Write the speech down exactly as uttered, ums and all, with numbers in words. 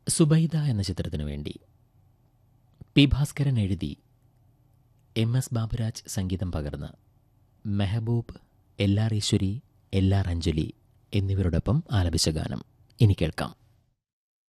സുബൈദ എന്ന ചിത്രത്തിനു വേണ്ടി പി ഭാസ്കരൻ എഴുതി എം എസ് ബാബുരാജ് സംഗീതം പകർന്ന് മെഹബൂബ്, എൽ ആർ ഈശ്വരി, എൽ ആർ അഞ്ജലി എന്നിവരോടൊപ്പം ആലപിച്ച ഗാനം ഇനി കേൾക്കാം.